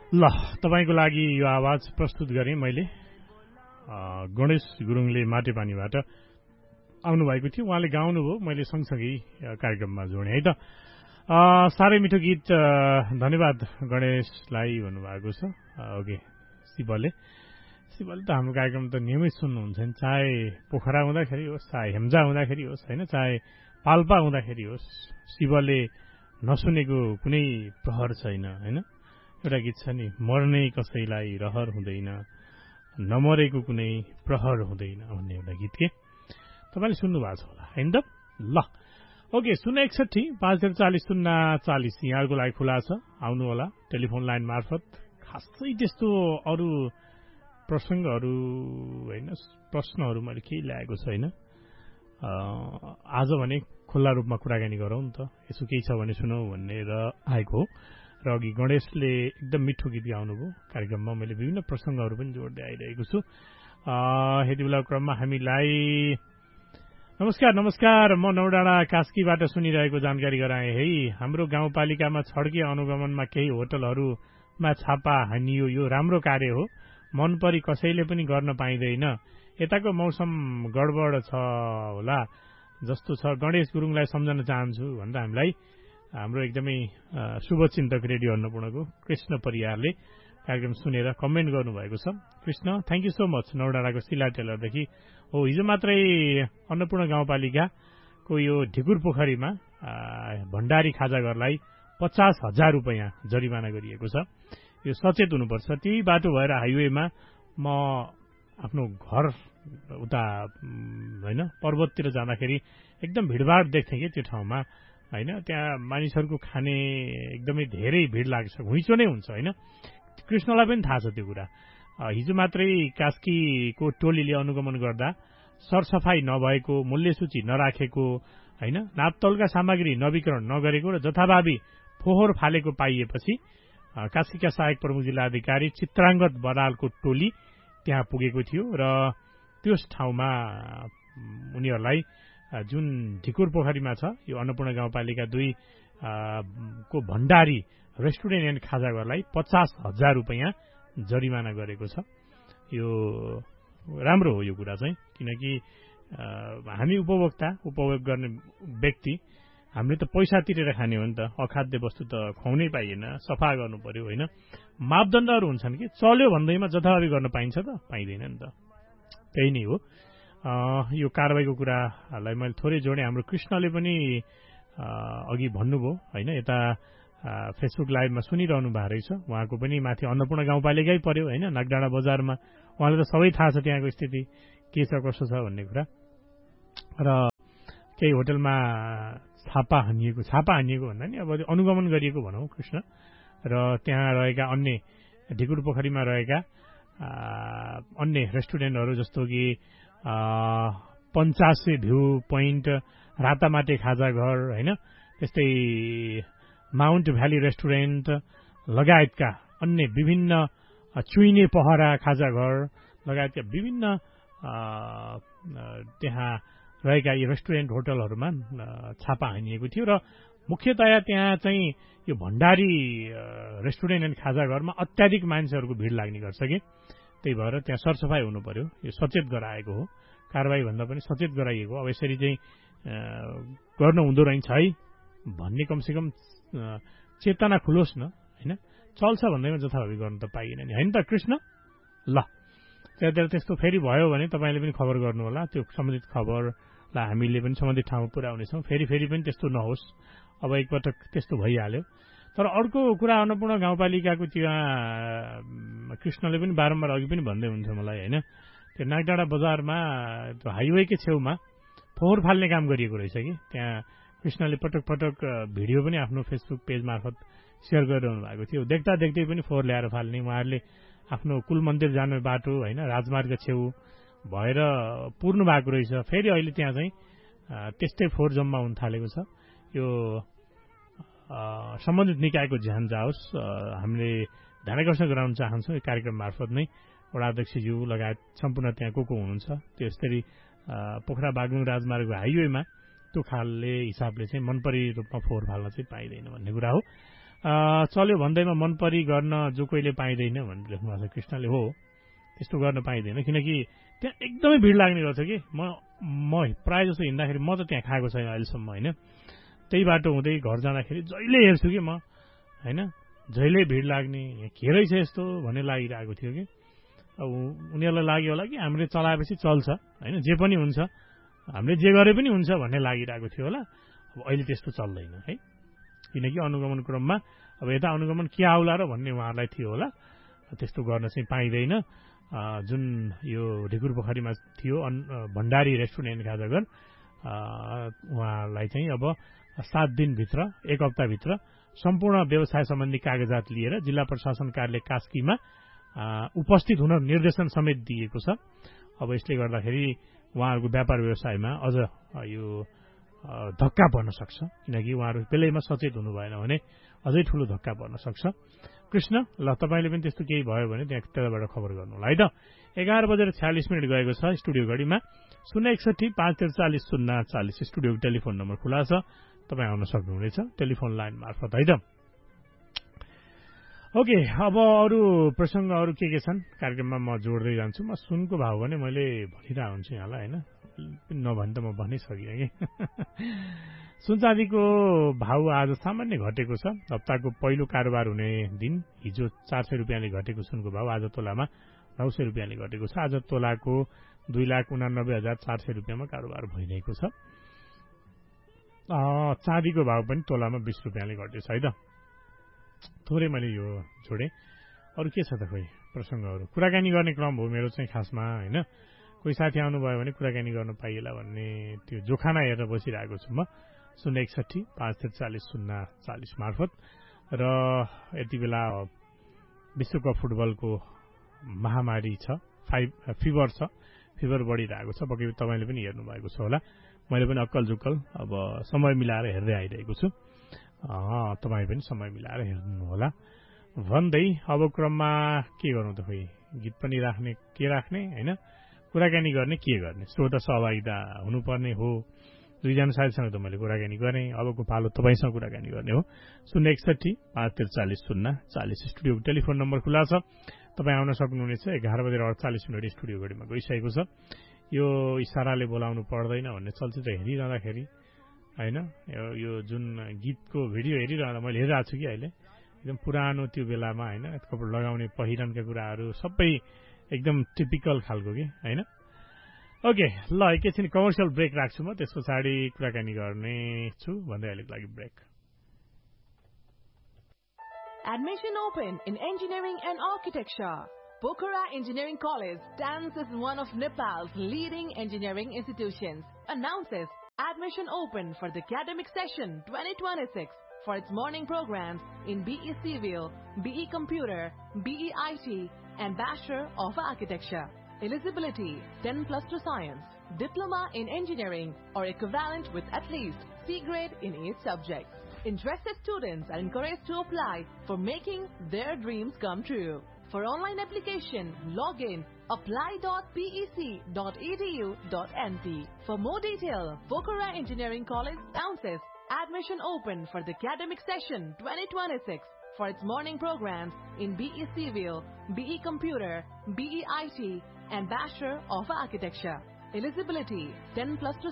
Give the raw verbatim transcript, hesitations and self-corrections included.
ल तपाईको लागि यो आवाज प्रस्तुत गरेँ मैले। गणेश गुरुङले माटेपानीबाट आउनुभएको थियो, उहाँले गाउनुभयो, मैले सँगसँगै कार्यक्रममा जोडेँ है त। साह्रै मिठो गीत, धन्यवाद गणेशलाई भन्नुभएको छ। ओके, शिवले शिवले त हाम्रो कार्यक्रम त नियमित सुन्नुहुन्छ नि, चाहे पोखरा हुँदाखेरि होस्, चाहे हेम्जा हुँदाखेरि होस्, होइन, चाहे पाल्पा हुँदाखेरि होस्, शिवले नसुनेको कुनै प्रहर छैन, होइन। एउटा गीत छ नि, मर्ने कसैलाई रहर हुँदैन, नमरेको कुनै प्रहर हुँदैन भन्ने एउटा गीत के तपाईँले सुन्नु भएको छ होला, होइन त। ल ओके, शून्य एकसठी पाँच हजार चालिस शून्य चालिस यहाँको लागि खुला छ, आउनु होला टेलिफोन लाइन मार्फत। खासै त्यस्तो अरू प्रसङ्गहरू होइन, प्रश्नहरू मैले केही ल्याएको छैन आज भने। खुल्ला रूपमा कुराकानी गरौँ नि त, यसो केही छ भने सुनौ भनेर आएको हो। र अघि गणेशले एकदम मिठो गीत गाउनुभयो कार्यक्रममा, मैले विभिन्न प्रसङ्गहरू पनि जोड्दै आइरहेको छु। यति बेला क्रममा हामीलाई नमस्कार नमस्कार म नौडाँडा कास्कीबाट सुनिरहेको जानकारी गराएँ है। हाम्रो गाउँपालिकामा छड्के अनुगमनमा केही होटलहरूमा छापा हानियो, यो राम्रो कार्य हो, मन परी कसैले पनि गर्न पाइँदैन। यताको मौसम गडबड छ होला जस्तो छ, गणेश गुरुङलाई सम्झन चाहन्छु भनेर हामीलाई हाम्रो एकदमै शुभचिन्तक रेडियो अन्नपूर्णको कृष्ण परियारले कार्यक्रम सुनेर कमेन्ट गर्नुभएको छ। Krishna, thank you so much. नौडाँडाको सिला टेलरदेखि हो, हिजो मात्रै अन्नपूर्ण गाउँपालिकाको यो ढिकुर पोखरीमा भण्डारी खाजाघरलाई पचास हजार रुपियाँ जरिमाना गरिएको छ। यो सचेत हुनुपर्छ। त्यही बाटो भएर हाइवेमा म आफ्नो घर उता होइन पर्वततिर जाँदाखेरि एकदम भिडभाड देख्थेँ कि त्यो ठाउँमा, होइन। त्यहाँ मानिसहरूको खाने एकदमै धेरै भिड लाग्छ, घुइँचो नै हुन्छ, होइन। कृष्णलाई पनि थाहा छ त्यो कुरा। हिजो मात्रै कास्कीको टोलीले अनुगमन गर्दा सरसफाई नभएको, मूल्य सूची नराखेको, होइन, नापतौलका सामग्री नवीकरण नगरेको र जथाभावी फोहोर फालेको पाइएपछि कास्कीका सहायक प्रमुख जिल्ला अधिकारी चित्राङ्गत बरालको टोली त्यहाँ पुगेको थियो र त्यस ठाउँमा उनीहरूलाई जुन ढिकुर पोखरीमा छ यो अन्नपूर्ण गाउँपालिका दुई को भण्डारी रेस्टुरेन्ट एन्ड खाजाघरलाई पचास हजार रुपियाँ जरिमाना गरेको छ। यो राम्रो हो यो कुरा चाहिँ, किनकि हामी उपभोक्ता उपभोग गर्ने व्यक्ति हामीले त पैसा तिरेर खाने हो नि त, अखाद्य वस्तु त खुवाउनै पाइएन, सफा गर्नु पर्यो, होइन। मापदण्डहरू हुन्छन् कि चल्यो भन्दैमा जथाभावी गर्न पाइन्छ त, पाइँदैन नि त, त्यही नै हो। यो कारबाहीको कुरालाई मैले थोरै जोडेँ। हाम्रो कृष्णले पनि अघि भन्नुभयो, होइन, यता फेसबुक लाइभमा सुनिरहनु भएको रहेछ, उहाँको पनि माथि अन्नपूर्ण गाउँपालिकै पर्यो, होइन, नागडाँडा बजारमा। उहाँलाई त सबै थाहा छ त्यहाँको स्थिति के छ कसो छ भन्ने कुरा। र केही होटलमा छापा हानिएको, छापा हानिएको भन्दा नि अब अनुगमन गरिएको भनौँ कृष्ण, र त्यहाँ रहेका अन्य ढिकुर पोखरीमा रहेका अन्य रेस्टुरेन्टहरू जस्तो कि पञ्चासे भ्यू पोइन्ट, रातामाटे खाजाघर, होइन, त्यस्तै माउन्ट भ्याली रेस्टुरेन्ट लगायतका अन्य विभिन्न चुइने पहरा खाजाघर लगायतका विभिन्न त्यहाँ रहेका यी रेस्टुरेन्ट होटलहरूमा छापा हानिएको थियो। र मुख्यतया त्यहाँ चाहिँ यो भण्डारी रेस्टुरेन्ट एन्ड खाजाघरमा अत्याधिक मान्छेहरूको भिड लाग्ने गर्छ कि, त्यही भएर त्यहाँ सरसफाइ हुनु पर्यो। यो सचेत गराएको हो, कारबाही भन्दा पनि सचेत गराइएको। अब यसरी चाहिँ गर्नु हुँदो रहेछ है भन्ने कमसेकम चेतना खुलोस् न, होइन। चल्छ भन्दैमा जथाभावी गर्नु त पाइएन नि, होइन त कृष्ण। ल त्यहाँतिर त्यस्तो फेरि भयो भने तपाईँले पनि खबर गर्नु होला, त्यो सम्बन्धित खबरलाई हामीले पनि सम्बन्धित ठाउँमा पुर्याउनेछौँ। फेरि फेरि पनि त्यस्तो नहोस्, अब एकपटक त्यस्तो भइहाल्यो। तर अर्को कुरा, अन्नपूर्ण गाउँपालिकाको त्यहाँ कृष्णले पनि बारम्बार अघि पनि भन्दै हुन्छ मलाई, होइन, त्यो नागडाँडा बजारमा त्यो हाइवेकै छेउमा फोहोर फाल्ने काम गरिएको रहेछ कि। त्यहाँ कृष्णले पटक पटक भिडियो पनि आफ्नो फेसबुक पेज मार्फत सेयर गरिरहनु भएको थियो। देख्दा देख्दै पनि फोहोर ल्याएर फाल्ने, उहाँहरूले आफ्नो कुल मन्दिर जाने बाटो, होइन, राजमार्ग छेउ भएर पुर्नु भएको रहेछ। फेरि अहिले त्यहाँ चाहिँ त्यस्तै फोहोर जम्मा हुन थालेको छ। यो सम्बन्धित निकायको ध्यान जाओस्, हामीले ध्यानाकर्षण गराउन चाहन्छौँ यो कार्यक्रम मार्फत नै। वडा अध्यक्षज्यू लगायत सम्पूर्ण त्यहाँ को को हुनुहुन्छ, त्यसरी पोखरा बागलुङ राजमार्गको हाइवेमा त्यो खालले हिसाबले चाहिँ मनपरी रूपमा फोहोर फाल्न चाहिँ पाइँदैन भन्ने कुरा हो। चल्यो भन्दैमा मन परी गर्न जो कोहीले पाइँदैन भनेर लेख्नु भएको छ कृष्णले। हो, त्यस्तो गर्न पाइँदैन, किनकि त्यहाँ एकदमै भिड लाग्ने गर्छ कि म म प्रायः जस्तो हिँड्दाखेरि म त त्यहाँ खाएको छैन अहिलेसम्म होइन। त्यही बाटो हुँदै घर जाँदाखेरि जहिले हेर्छु कि म होइन, जहिले भिड लाग्ने, के रहेछ यस्तो भन्ने लागिरहेको थियो कि। अब उनीहरूलाई लाग्यो होला कि हामीले चलाएपछि चल्छ होइन, जे पनि हुन्छ, हामीले जे गरे पनि हुन्छ भन्ने लागिरहेको थियो होला। अब अहिले त्यस्तो चल्दैन है, किनकि अनुगमन क्रममा अब यता अनुगमन के आउला र भन्ने उहाँहरूलाई थियो होला। त्यस्तो गर्न चाहिँ पाइँदैन। जुन यो ढिकुर पोखरीमा थियो भण्डारी रेस्टुरेन्ट खाजाघर, उहाँलाई चाहिँ अब सात दिनभित्र एक हप्ताभित्र सम्पूर्ण व्यवसाय सम्बन्धी कागजात लिएर जिल्ला प्रशासन कार्यालय कास्कीमा उपस्थित हुन निर्देशन समेत दिएको छ। अब यसले गर्दाखेरि उहाँहरूको व्यापार व्यवसायमा अझ यो धक्का पर्न सक्छ, किनकि उहाँहरू बेलैमा सचेत हुनु भएन भने अझै ठुलो धक्का पर्न सक्छ। कृष्ण, ल तपाईँले पनि त्यस्तो केही भयो भने त्यहाँ त्यताबाट खबर गर्नु होला है त। एघार बजेर छ्यालिस मिनट गएको छ। स्टुडियो घडीमा शून्य एकसठी पाँच त्रिचालिस शून्य चालिस स्टुडियोको टेलिफोन नम्बर खुला छ, तपाईँ आउन सक्नुहुनेछ टेलिफोन लाइन मार्फत है त। ओके, अब अरू प्रसङ्ग अरू के के छन् कार्यक्रममा म जोड्दै जान्छु। म सुनको भाव भने मैले भनिरहेको हुन्छु यहाँलाई होइन, नभने त म भनिसकेँ कि सुन चाँदीको भाउ आज सामान्य घटेको छ। हप्ताको पहिलो कारोबार हुने दिन हिजो चार सय रुपियाँले घटेको सुनको भाउ आज तोलामा नौ सय रुपियाँले घटेको छ। आज तोलाको दुई लाख उनानब्बे हजार चार सय रुपियाँमा कारोबार भइरहेको छ। चाँदीको भाउ पनि तोलामा बिस रुपियाँले घटेको छ है त। थोरै मैले यो छोडेँ। अरू के छ त खोइ प्रसङ्गहरू, कुराकानी गर्ने क्रम हो मेरो चाहिँ खासमा होइन। कोही साथी आउनुभयो भने कुराकानी गर्न पाइएला भन्ने त्यो जोखाना हेरेर बसिरहेको छु म। शून्य एकसठी पाँच त्रिचालिस शून्य चालिस मार्फत। र यति बेला विश्वकप फुटबलको महामारी छ, फाइभ फिभर छ, फिभर बढिरहेको छ। पक्कै तपाईँले पनि हेर्नुभएको छ होला, मैले पनि अक्कल जुक्कल अब समय मिलाएर हेर्दै आइरहेको छु। तपाईँ पनि समय मिलाएर हेर्नु होला भन्दै अब क्रममा के गर्नु त खोइ, गीत पनि राख्ने के राख्ने होइन, कुराकानी गर्ने के गर्ने, श्रोता सहभागिता हुनुपर्ने हो। दुईजना साथीसँग त मैले कुराकानी गरेँ, अबको पालो तपाईँसँग कुराकानी गर्ने हो। शून्य एकसठी पाँच त्रिचालिस शून्य चालिस स्टुडियोको टेलिफोन नम्बर खुला छ, तपाईँ आउन सक्नुहुनेछ। एघार बजेर अडचालिस मिनट स्टुडियो घडीमा गइसकेको छ। यो इसाराले बोलाउनु पर्दैन भन्ने चलचित्र हेरिरहँदाखेरि होइन, यो जुन गीतको भिडियो हेरिरहँदा मैले हेरिरहेको छु कि अहिले एकदम पुरानो त्यो बेलामा होइन, कपडा लगाउने पहिरनका कुराहरू सबै एकदम टिपिकल खालको कि होइन। ओके, ल एकैछिन कमर्सियल ब्रेक राख्छु म, त्यस पछाडि कुराकानी गर्ने छु भन्दै अहिलेको लागि brake. Admission open in engineering and architecture. Pokhara Engineering College stands as one of Nepal's leading engineering institutions. Announces admission open for the academic session twenty twenty-six for its morning programs in B E Civil, B E Computer, B E I T, and Bachelor of Architecture. Eligibility ten plus two science, diploma in engineering or equivalent with at least C grade in each subject. Interested students are encouraged to apply for making their dreams come true. For online application, log in apply dot p e c dot e d u dot n p. For more detail, Pokhara Engineering College announces admission open for the academic session twenty twenty-six for its morning programs in B E Civil, B E Computer, B E I T, and Bachelor of Architecture. Eligibility ten plus two